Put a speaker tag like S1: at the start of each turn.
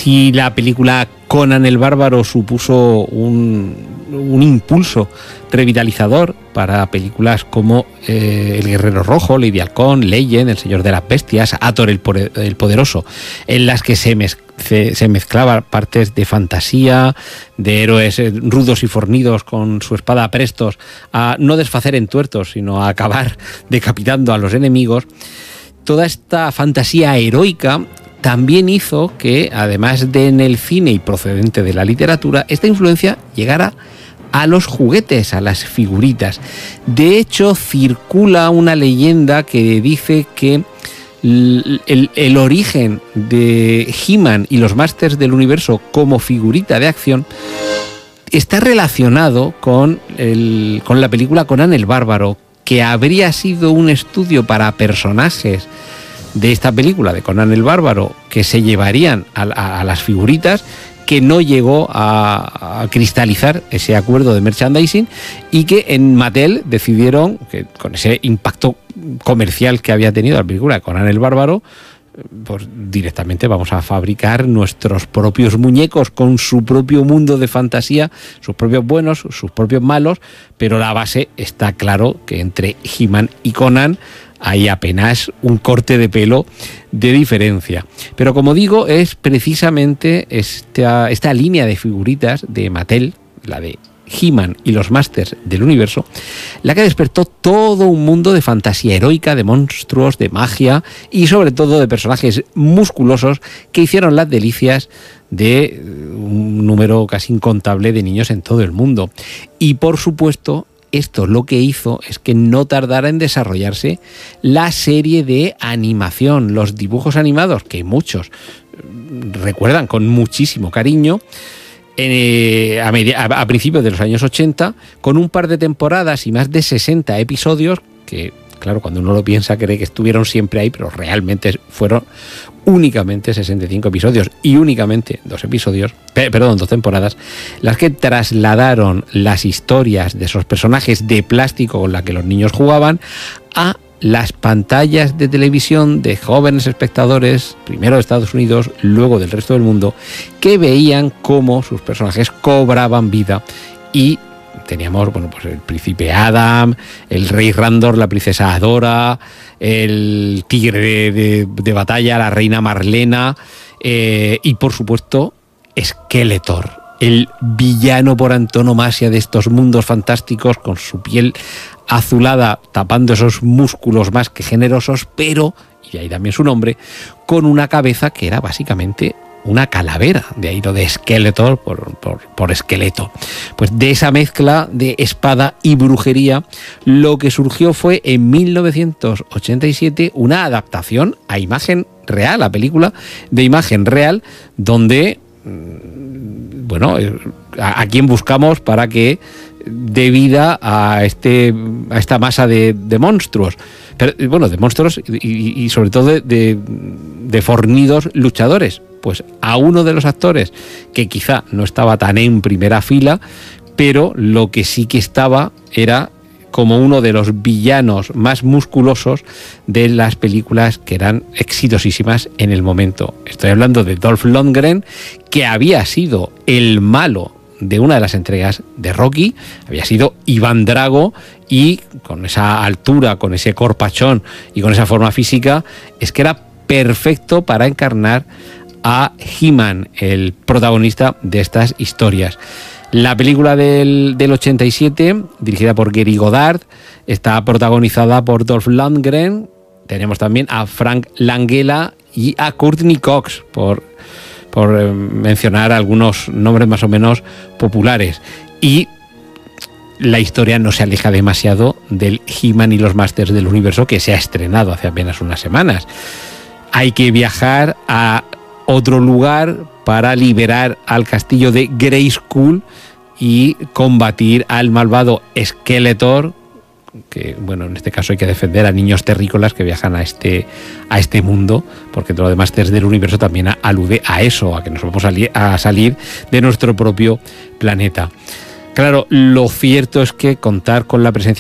S1: Si la película Conan el Bárbaro supuso un impulso revitalizador para películas como El Guerrero Rojo, Lady Halcón, Legend, El Señor de las Bestias, Hathor el Poderoso, en las que se mezclaban partes de fantasía, de héroes rudos y fornidos con su espada prestos a no desfacer en tuertos, sino a acabar decapitando a los enemigos. Toda esta fantasía heroica también hizo que, además de en el cine y procedente de la literatura, esta influencia llegara a los juguetes, a las figuritas. De hecho, circula una leyenda que dice que el origen de He-Man y los Masters del Universo como figurita de acción está relacionado con la película Conan el Bárbaro, que habría sido un estudio para personajes de esta película de Conan el Bárbaro que se llevarían a las figuritas, que no llegó a cristalizar ese acuerdo de merchandising, y que en Mattel decidieron que con ese impacto comercial que había tenido la película de Conan el Bárbaro, pues directamente vamos a fabricar nuestros propios muñecos con su propio mundo de fantasía, sus propios buenos, sus propios malos, pero la base está claro que entre He-Man y Conan hay apenas un corte de pelo de diferencia. Pero como digo, es precisamente esta línea de figuritas de Mattel, la de He-Man y los Masters del Universo, la que despertó todo un mundo de fantasía heroica, de monstruos, de magia y sobre todo de personajes musculosos que hicieron las delicias de un número casi incontable de niños en todo el mundo. Y por supuesto, esto lo que hizo es que no tardara en desarrollarse la serie de animación, los dibujos animados que muchos recuerdan con muchísimo cariño, a principios de los años 80, con un par de temporadas y más de 60 episodios que, claro, cuando uno lo piensa cree que estuvieron siempre ahí, pero realmente fueron únicamente 65 episodios y únicamente dos temporadas, las que trasladaron las historias de esos personajes de plástico con la que los niños jugaban a las pantallas de televisión de jóvenes espectadores, primero de Estados Unidos, luego del resto del mundo, que veían cómo sus personajes cobraban vida. Y teníamos, bueno, pues el príncipe Adam, el rey Randor, la princesa Adora, el tigre de batalla, la reina Marlena, y por supuesto Skeletor, el villano por antonomasia de estos mundos fantásticos, con su piel azulada tapando esos músculos más que generosos, pero, y ahí también su nombre, con una cabeza que era básicamente una calavera, de ahí lo de Skeletor por esqueleto. Pues de esa mezcla de espada y brujería, lo que surgió fue en 1987 una adaptación a imagen real, a película de imagen real, donde, bueno, a quién buscamos para que dé vida a esta masa de monstruos, pero bueno, de monstruos y sobre todo de fornidos luchadores. Pues a uno de los actores que quizá no estaba tan en primera fila, pero lo que sí que estaba era como uno de los villanos más musculosos de las películas que eran exitosísimas en el momento. Estoy hablando de Dolph Lundgren, que había sido el malo de una de las entregas de Rocky, había sido Iván Drago, y con esa altura, con ese corpachón y con esa forma física, es que era perfecto para encarnar a He-Man, el protagonista de estas historias. La película del 87, dirigida por Gary Goddard, está protagonizada por Dolph Lundgren. Tenemos también a Frank Langella y a Courtney Cox, por mencionar algunos nombres más o menos populares. Y la historia no se aleja demasiado del He-Man y los Masters del Universo, que se ha estrenado hace apenas unas semanas. Hay que viajar a otro lugar para liberar al castillo de Grayskull y combatir al malvado Skeletor, que, bueno, en este caso hay que defender a niños terrícolas que viajan a este mundo, porque todo lo demás del universo también alude a eso, a que nos vamos a salir de nuestro propio planeta. Claro, lo cierto es que contar con la presencia